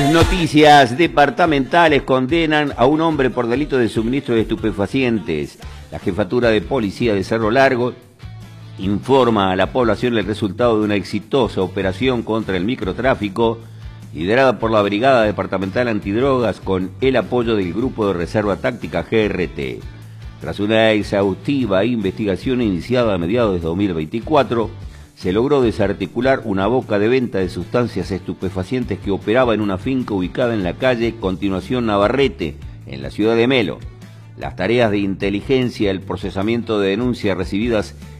Las noticias departamentales condenan a un hombre por delito de suministro de estupefacientes. La Jefatura de Policía de Cerro Largo informa a la población el resultado de una exitosa operación contra el microtráfico liderada por la Brigada Departamental Antidrogas con el apoyo del Grupo de Reserva Táctica GRT. Tras una exhaustiva investigación iniciada a mediados de 2024, se logró desarticular una boca de venta de sustancias estupefacientes que operaba en una finca ubicada en la calle Continuación Navarrete, en la ciudad de Melo. Las tareas de inteligencia, el procesamiento de denuncias recibidas